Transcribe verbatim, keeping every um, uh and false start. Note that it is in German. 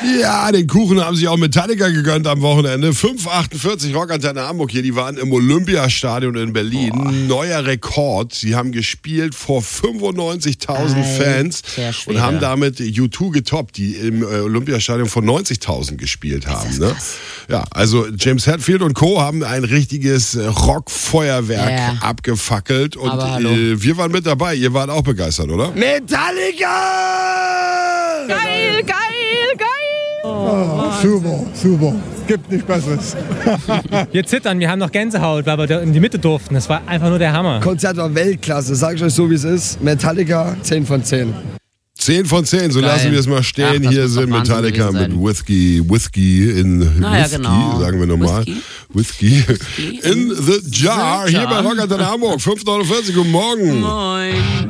Ja, den Kuchen haben sich auch Metallica gegönnt am Wochenende. fünf achtundvierzig Rockantenne Hamburg hier, die waren im Olympiastadion in Berlin. Boah. Neuer Rekord. Sie haben gespielt vor fünfundneunzigtausend Fans und haben damit U zwei getoppt, die im Olympiastadion vor neunzigtausend gespielt haben. Ne? Ja, also James Hetfield und Co. haben ein richtiges Rockfeuerwerk yeah. abgefackelt und äh, wir waren mit dabei. Ihr wart auch begeistert, oder? Metallica! Geil, geil, geil! Oh, super, super. Gibt nichts Besseres. Wir zittern, wir haben noch Gänsehaut, weil wir in die Mitte durften. Das war einfach nur der Hammer. Konzert war Weltklasse, sag ich euch so, wie es ist. Metallica, zehn von zehn. zehn von zehn, so Geil. Lassen wir es mal stehen. Ach, hier sind Metallica mit Whisky, Whisky in naja, Whisky, genau. sagen wir nochmal. Whisky. Whisky in the Jar, the jar. Hier bei Rockantenne Hamburg, fünf neunundvierzig, guten Morgen. Moin.